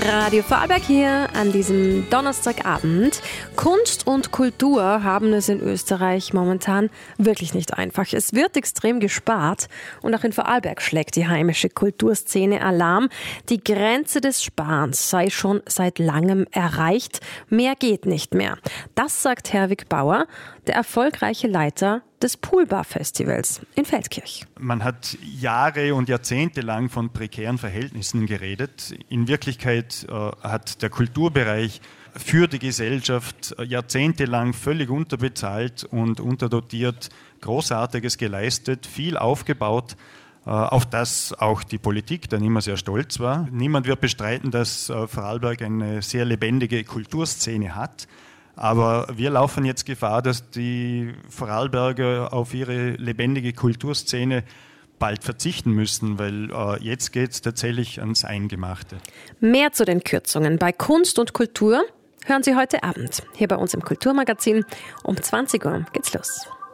Radio Vorarlberg hier an diesem Donnerstagabend. Kunst und Kultur haben es in Österreich momentan wirklich nicht einfach. Es wird extrem gespart und auch in Vorarlberg schlägt die heimische Kulturszene Alarm. Die Grenze des Sparens sei schon seit langem erreicht. Mehr geht nicht mehr. Das sagt Herwig Bauer, der erfolgreiche Leiter des Poolbar-Festivals in Feldkirch. Man hat Jahre und Jahrzehnte lang von prekären Verhältnissen geredet. In Wirklichkeit hat der Kulturbereich für die Gesellschaft jahrzehntelang völlig unterbezahlt und unterdotiert Großartiges geleistet, viel aufgebaut, auf das auch die Politik dann immer sehr stolz war. Niemand wird bestreiten, dass Vorarlberg eine sehr lebendige Kulturszene hat. Aber wir laufen jetzt Gefahr, dass die Vorarlberger auf ihre lebendige Kulturszene bald verzichten müssen, weil jetzt geht es tatsächlich ans Eingemachte. Mehr zu den Kürzungen bei Kunst und Kultur hören Sie heute Abend hier bei uns im Kulturmagazin. Um 20 Uhr geht's los.